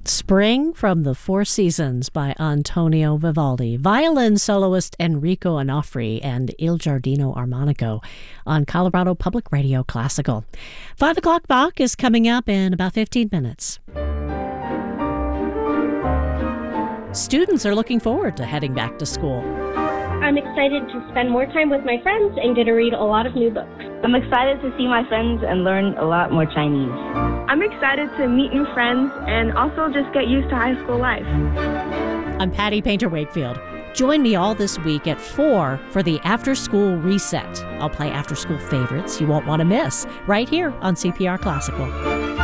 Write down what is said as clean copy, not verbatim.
Spring from the Four Seasons by Antonio Vivaldi, violin soloist Enrico Onofri, and Il Giardino Armonico on Colorado Public Radio Classical. 5 o'clock Bach is coming up in about 15 minutes. Students are looking forward to heading back to school. I'm excited to spend more time with my friends and get to read a lot of new books. I'm excited to see my friends and learn a lot more Chinese. I'm excited to meet new friends and also just get used to high school life. I'm Patty Painter Wakefield. Join me all this week at 4 for the After School Reset. I'll play after school favorites you won't want to miss right here on CPR Classical.